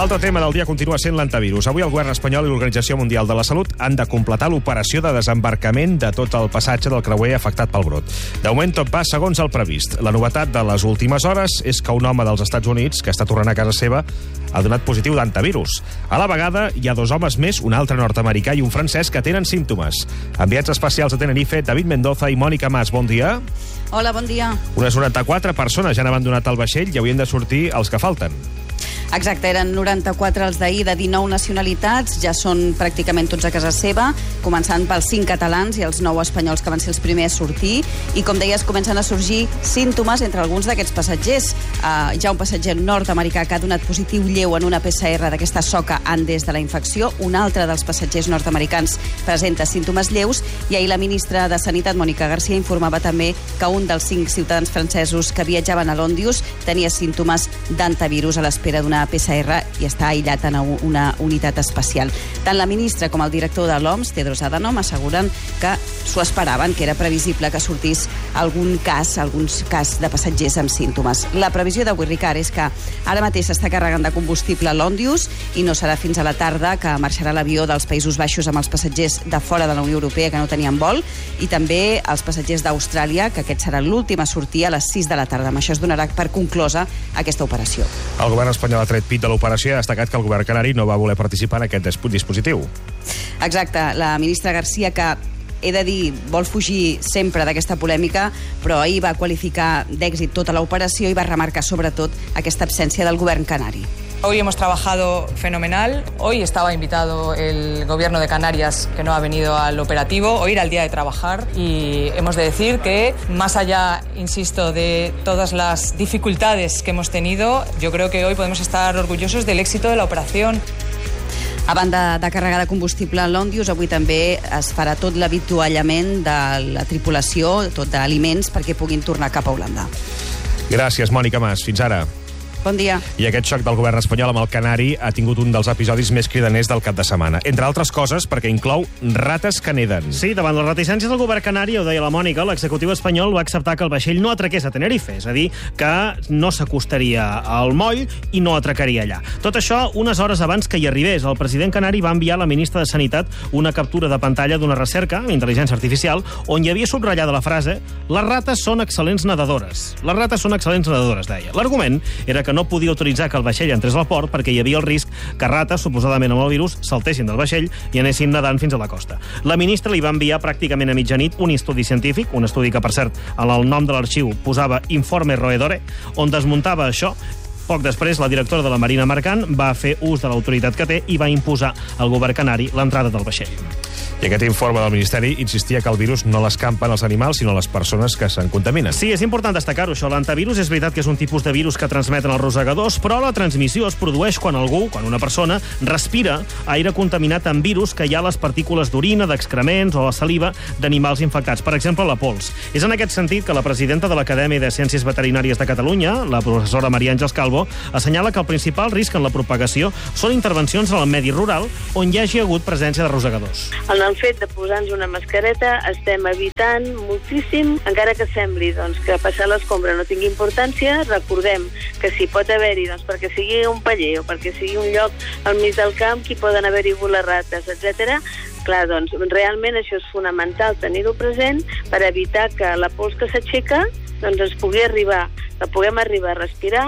L'altre tema del dia continua sent l'antivirus. Avui el govern espanyol i l'Organització Mundial de la Salut han de completar l'operació de desembarcament de tot el passatge del creuer afectat pel brot. De moment tot va segons el previst. La novetat de les últimes hores és que un home dels Estats Units, que està tornant a casa seva, ha donat positiu d'antivirus. A la vegada, hi ha 2 homes més, un altre nord-americà i un francès, que tenen símptomes. Enviats especials a Tenerife, David Mendoza i Mònica Mas, bon dia. Hola, bon dia. Unes 94 persones ja han abandonat el vaixell i haurien de sortir els que falten. Exacte, eren 94 els d'ahir de 19 nacionalitats, ja són pràcticament tots a casa seva, començant pels 5 catalans i els 9 espanyols que van ser els primers a sortir, i com deies, comencen a sorgir símptomes entre alguns d'aquests passatgers. Hi ha un passatger nord-americà que ha donat positiu lleu en una PCR d'aquesta soca Andes de la infecció, un altre dels passatgers nord-americans presenta símptomes lleus, i ahir la ministra de Sanitat, Mònica Garcia, informava també que un dels 5 ciutadans francesos que viatjaven a l'Òndius tenia símptomes d'antivirus a l'espera d'una PCR i està aïllat en una unitat especial. Tant la ministra com el director de l'OMS, Tedros Adhanom, asseguren que s'ho esperaven, que era previsible que sortís alguns cas de passatgers amb símptomes. La previsió d'avui, Ricard, és que ara mateix s'està carregant de combustible a l'Òndius i no serà fins a la tarda que marxarà l'avió dels Països Baixos amb els passatgers de fora de la Unió Europea que no tenien vol, i també els passatgers d'Austràlia, que aquest serà l'últim a sortir a les 6 de la tarda. Amb això es donarà per conclosa aquesta operació. El govern espanyol ha tret pit de l'operació i ha destacat que el govern canari no va voler participar en aquest dispositiu. Exacte. La ministra Garcia, que he de dir, vol fugir sempre d'aquesta polèmica, però ahir va qualificar d'èxit tota l'operació i va remarcar sobretot aquesta absència del govern canari. Hoy hemos trabajado fenomenal. Hoy estaba invitado el gobierno de Canarias, que no ha venido al operativo. Hoy era el día de trabajar y hemos de decir que, más allá, insisto, de todas las dificultades que hemos tenido, yo creo que hoy podemos estar orgullosos del éxito de la operación. A banda de carregar de combustible a l'Òndius, avui també es farà tot l'avituallament de la tripulació, tot d'aliments, perquè puguin tornar cap a Holanda. Gràcies, Mònica Mas. Fins ara. Bon dia. I aquest xoc del govern espanyol amb el canari ha tingut un dels episodis més cridaners del cap de setmana. Entre altres coses, perquè inclou rates que neden. Sí, davant les reticències del govern canari, ho deia la Mònica, l'executiu espanyol va acceptar que el vaixell no atraqués a Tenerife, és a dir, que no s'acostaria al moll i no atracaria allà. Tot això unes hores abans que hi arribés. El president canari va enviar a la ministra de Sanitat una captura de pantalla d'una recerca, intel·ligència artificial, on hi havia subratllarda la frase «Les rates són excel·lents nedadores». Les rates són excel·lents nedadores, deia. L'argument era que no podia autoritzar que el vaixell entrés al port perquè hi havia el risc que rates, suposadament amb el virus, saltessin del vaixell i anessin nedant fins a la costa. La ministra li va enviar pràcticament a mitjanit un estudi científic, un estudi que, per cert, en el nom de l'arxiu posava Informe Roedore, on desmuntava això. Poc després, la directora de la Marina Mercant va fer ús de l'autoritat que té i va imposar al govern canari l'entrada del vaixell. I aquest informe del Ministeri insistia que el virus no l'escampen els animals, sinó les persones que se'n contaminen. Sí, és important destacar-ho, això. L'antivirus és veritat que és un tipus de virus que transmeten els rosegadors, però la transmissió es produeix quan una persona, respira aire contaminat amb virus que hi ha a les partícules d'orina, d'excrements o a saliva d'animals infectats, per exemple, la pols. És en aquest sentit que la presidenta de l'Acadèmia de Ciències Veterinàries de Catalunya, la professora Maria Àngels Calvo, assenyala que el principal risc en la propagació són intervencions en el medi rural on hi hagi hagut presència de rosegadors. En el fet de posar-nos una mascareta estem evitant moltíssim, encara que sembli que passar l'escombra no tingui importància, recordem que si pot haver-hi, perquè sigui un paller o perquè sigui un lloc al mig del camp, que hi poden haver-hi les rates, etc. Clar, realment això és fonamental tenir-ho present per evitar que la pols que s'aixeca ens pugui arribar, que puguem arribar a respirar.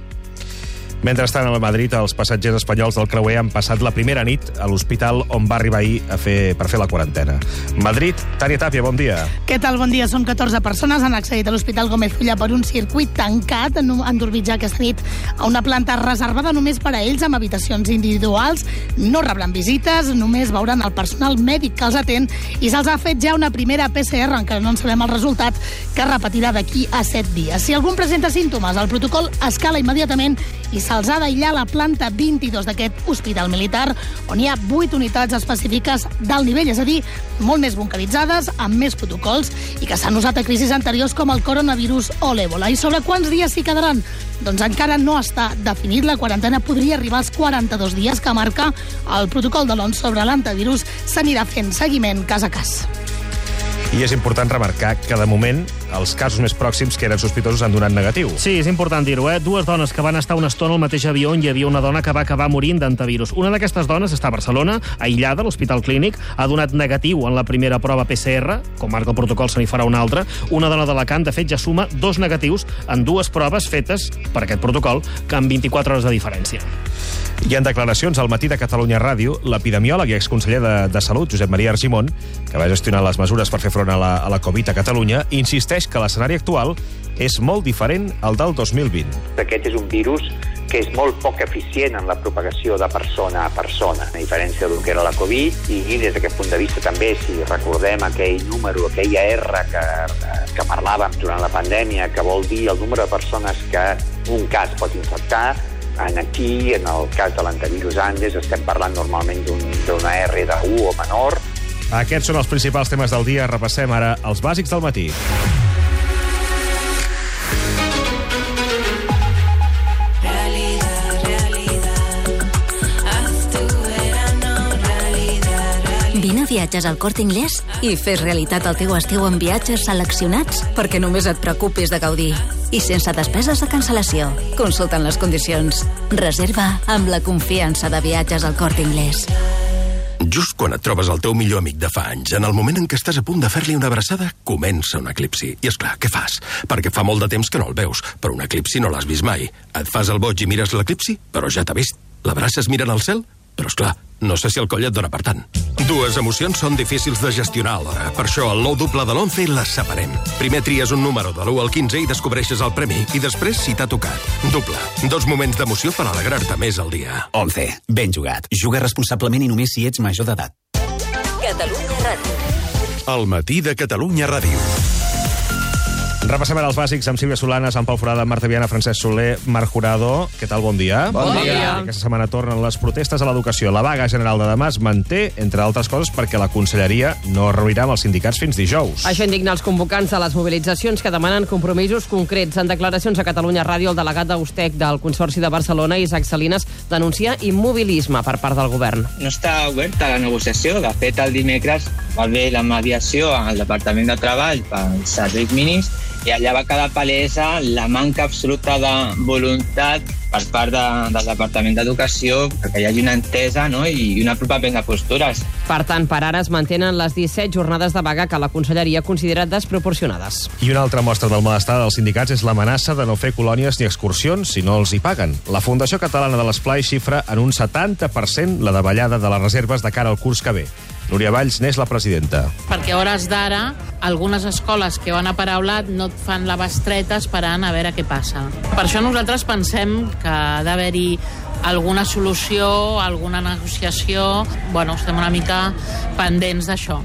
Mentrestant, a Madrid, els passatgers espanyols del creuer han passat la primera nit a l'hospital on va arribar ahir per fer la quarantena. Madrid, Tània Tàpia, bon dia. Què tal? Bon dia. Són 14 persones. Han accedit a l'Hospital Gómez Fulla per un circuit tancat. Han dormit ja aquesta nit a una planta reservada només per a ells, amb habitacions individuals. No rebran visites, només veuran el personal mèdic que els atén, i se'ls ha fet ja una primera PCR, encara no en sabem el resultat, que es repetirà d'aquí a 7 dies. Si algun presenta símptomes, el protocol escala immediatament i se'ls ha d'aïllar la planta 22 d'aquest hospital militar, on hi ha 8 unitats específiques d'alt nivell, és a dir, molt més bunkeritzades, amb més protocols, i que s'han usat a crisis anteriors com el coronavirus o l'èbola. I sobre quants dies s'hi quedaran? Doncs encara no està definit. La quarantena podria arribar als 42 dies que marca el protocol de l'OMS sobre l'antivirus. S'anirà fent seguiment cas a cas. I és important remarcar que, de moment, els casos més pròxims que eren sospitosos han donat negatiu. Sí, és important dir-ho, Dues dones que van estar una estona al mateix avió on hi havia una dona que va acabar morint d'antivirus. Una d'aquestes dones està a Barcelona, aïllada a l'Hospital Clínic, ha donat negatiu en la primera prova PCR, com marca el protocol se n'hi farà una altra. Una dona d'Alacant, de fet, ja suma 2 negatius en 2 proves fetes per aquest protocol, que amb 24 hores de diferència. I en declaracions al Matí de Catalunya Ràdio, l'epidemiòleg i exconseller de Salut, Josep Maria Argimon, que va gestionar les mesures per fer front a la Covid a Catalunya, insisteix que l'escenari actual és molt diferent al del 2020. Aquest és un virus que és molt poc eficient en la propagació de persona a persona, a diferència del que era la Covid, i des d'aquest punt de vista també, si recordem aquell número, aquella R que parlàvem durant la pandèmia, que vol dir el número de persones que un cas pot infectar, aquí, en el cas de l'antivirus Andes, estem parlant normalment d'una R de 1 o menor. Aquests són els principals temes del dia. Repassem ara els bàsics del matí. Vine a Viatges al Corte Inglés i fes realitat el teu estiu amb viatges seleccionats perquè només et preocupis de gaudir. I sense despeses de cancel·lació. Consulta'n les condicions. Reserva amb la confiança de Viatges al Corte Inglés. Just quan et trobes el teu millor amic de fa anys, en el moment en què estàs a punt de fer-li una abraçada, comença un eclipsi. I és clar, què fas? Perquè fa molt de temps que no el veus, però un eclipsi no l'has vist mai. Et fas el boig i mires l'eclipsi, però ja t'ha vist. L'abraces mirant al cel? Però, esclar, no sé si el coll et dona per tant. 2 emocions són difícils de gestionar alhora. Per això, el nou doble de l'11 les separem. Primer tries un número de l'1 al 15 i descobreixes el premi. I després, si t'ha tocat. Doble. 2 moments d'emoció per alegrar-te més al dia. 11. Ben jugat. Juga responsablement i només si ets major d'edat. Catalunya Ràdio. El matí de Catalunya Ràdio. Repassem ara els bàsics amb Sílvia Solanes, amb Pau Forada, Marta Viana, Francesc Soler, Marc Jurado. Què tal? Bon dia. Bon dia. Aquesta setmana tornen les protestes a l'educació. La vaga general de demà es manté, entre altres coses, perquè la Conselleria no es reunirà amb els sindicats fins dijous. Això indigna els convocants de les mobilitzacions que demanen compromisos concrets. En declaracions a Catalunya Ràdio, el delegat d'Austec del Consorci de Barcelona, Isaac Salinas, denuncia immobilisme per part del govern. No està oberta la negociació. De fet, el dimecres va haver la mediació al Departament de Treball pels serveis mínims i allà va quedar palesa la manca absoluta de voluntat per part del Departament d'Educació perquè hi hagi una entesa, no? I un apropament de postures. Per tant, per ara es mantenen les 17 jornades de vaga que la Conselleria considera desproporcionades. I una altra mostra del malestar dels sindicats és l'amenaça de no fer colònies ni excursions si no els hi paguen. La Fundació Catalana de l'Esplai xifra en un 70% la davallada de les reserves de cara al curs que ve. Núria Valls n'és la presidenta. Perquè a hores d'ara, algunes escoles que van a paraulat no et fan la bestreta esperant a veure què passa. Per això nosaltres pensem que ha d'haver-hi alguna solució, alguna negociació. Bueno, estem una mica pendents d'això.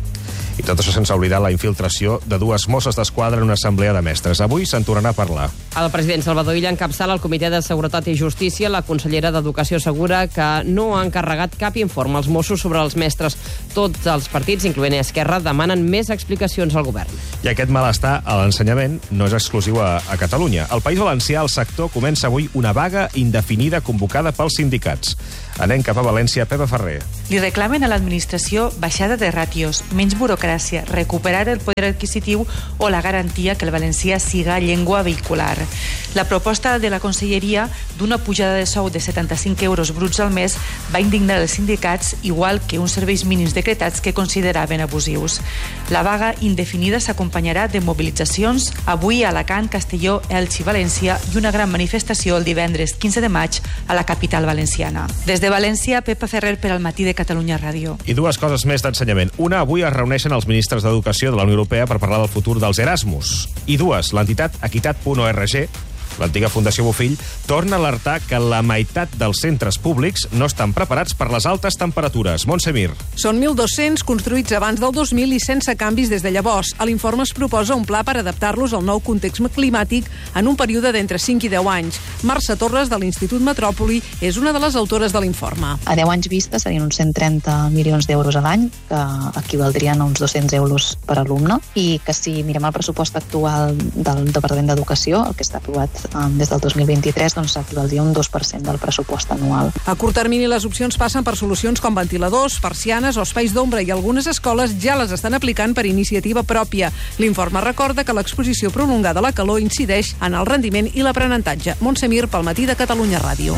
I tot això sense oblidar la infiltració de 2 Mosses d'Esquadra en una assemblea de mestres. Avui se'n tornarà a parlar. El president Salvador Illa encapçala el Comitè de Seguretat i Justícia. La consellera d'Educació assegura que no ha encarregat cap informe als Mossos sobre els mestres. Tots els partits, incloent Esquerra, demanen més explicacions al govern. I aquest malestar a l'ensenyament no és exclusiu a Catalunya. Al País Valencià, el sector comença avui una vaga indefinida convocada pels sindicats. Anem cap a València, Pepa Ferrer. Li reclamen a l'administració baixada de ràtios, menys burocràcia, recuperar el poder adquisitiu o la garantia que el valencià siga llengua vehicular. La proposta de la Conselleria d'una pujada de sou de 75 euros bruts al mes va indignar els sindicats, igual que uns serveis mínims decretats que consideraven abusius. La vaga indefinida s'acompanyarà de mobilitzacions avui a Alacant, Castelló, Elx i València i una gran manifestació el divendres 15 de maig a la capital valenciana. Des de València, Pepa Ferrer per al Matí de Catalunya Ràdio. I 2 coses més d'ensenyament. Una, avui es reuneixen els ministres d'Educació de la Unió Europea per parlar del futur dels Erasmus. I 2, l'entitat equitat.org, l'antiga Fundació Bofill, torna a alertar que la meitat dels centres públics no estan preparats per les altes temperatures. Montse Mir. Són 1.200 construïts abans del 2000 i sense canvis des de llavors. A l'informe es proposa un pla per adaptar-los al nou context climàtic en un període d'entre 5 i 10 anys. Mercè Torres, de l'Institut Metròpoli, és una de les autores de l'informe. A 10 anys vista serien uns 130 milions d'euros a l'any, que equivaldrien a uns 200 euros per alumne, i que si mirem el pressupost actual del Departament d'Educació, el que està aprovat des del 2023 doncs, equivaldria a un 2% del pressupost anual. A curt termini, les opcions passen per solucions com ventiladors, persianes o espais d'ombra, i algunes escoles ja les estan aplicant per iniciativa pròpia. L'informe recorda que l'exposició prolongada a la calor incideix en el rendiment i l'aprenentatge. Montse Mir, pel Matí de Catalunya Ràdio.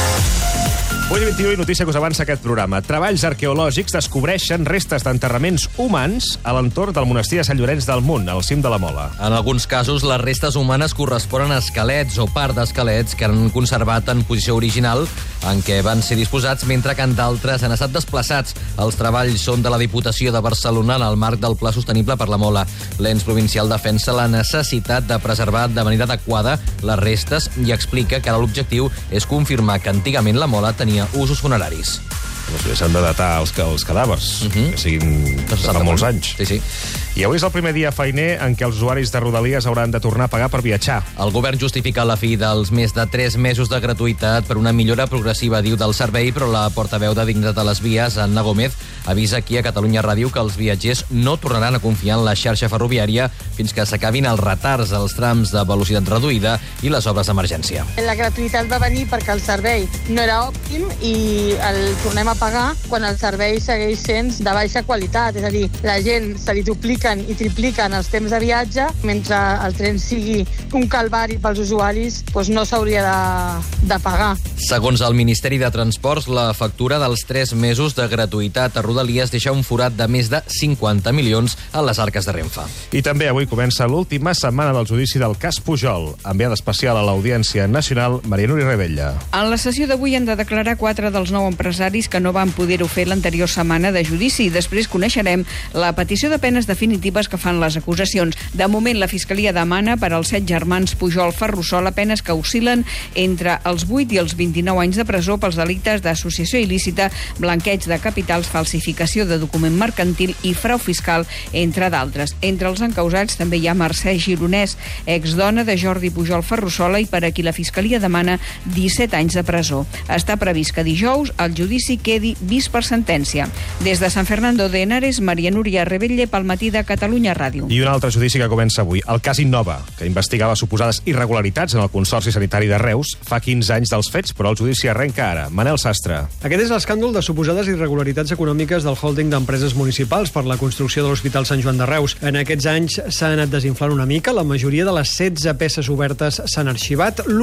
8:21 i notícia que us avança aquest programa. Treballs arqueològics descobreixen restes d'enterraments humans a l'entorn del monestir de Sant Llorenç del Munt, al cim de la Mola. En alguns casos, les restes humanes corresponen a esquelets o part d'esquelets que han conservat en posició original en què van ser disposats, mentre que en d'altres han estat desplaçats. Els treballs són de la Diputació de Barcelona en el marc del Pla Sostenible per la Mola. L'ens provincial defensa la necessitat de preservar de manera adequada les restes i explica que ara l'objectiu és confirmar que antigament la Mola tenia usos funeraris. S'han de datar els cadàvers, que siguin de fa molts anys. Sí, sí. I avui és el primer dia feiner en què els usuaris de Rodalies hauran de tornar a pagar per viatjar. El govern justifica la fi dels més de 3 mesos de gratuïtat per una millora progressiva, diu, del servei, però la portaveu de Dignitat a les Vies, Anna Gómez, avisa aquí a Catalunya Ràdio que els viatgers no tornaran a confiar en la xarxa ferroviària fins que s'acabin els retards als trams de velocitat reduïda i les obres d'emergència. La gratuïtat va venir perquè el servei no era òptim i el tornem a pagar quan el servei segueix sent de baixa qualitat. És a dir, la gent se li dupliquen i tripliquen els temps de viatge, mentre el tren sigui un calvari pels usuaris, doncs no s'hauria de pagar. Segons el Ministeri de Transports, la factura dels 3 mesos de gratuïtat a Rodalies deixa un forat de més de 50 milions a les arques de Renfe. I també avui comença l'última setmana del judici del cas Pujol. Enviada especial a l'Audiència Nacional, Maria Núria Rebella. En la sessió d'avui han de declarar 4 dels 9 empresaris que no van poder-ho fer l'anterior setmana de judici. Després coneixerem la petició de penes definitives que fan les acusacions. De moment, la Fiscalia demana per als 7 germans Pujol Ferrusola penes que oscil·len entre els 8 i els 29 anys de presó pels delictes d'associació il·lícita, blanqueig de capitals, falsificació de document mercantil i frau fiscal, entre d'altres. Entre els encausats també hi ha Mercè Gironès, exdona de Jordi Pujol Ferrusola i per a qui la Fiscalia demana 17 anys de presó. Està previst que dijous el judici quedi vist per sentència. Des de Sant Fernando de Henares, Maria Núria Rebella, pel Matí de Catalunya Ràdio. I un altre judici que comença avui. El cas Innova, que investigava suposades irregularitats en el Consorci Sanitari de Reus, fa 15 anys dels fets, però el judici arrenca ara. Manel Sastre. Aquest és l'escàndol de suposades irregularitats econòmiques del holding d'empreses municipals per la construcció de l'Hospital Sant Joan de Reus. En aquests anys s'ha anat desinflant una mica, la majoria de les 16 peces obertes s'han arxivat.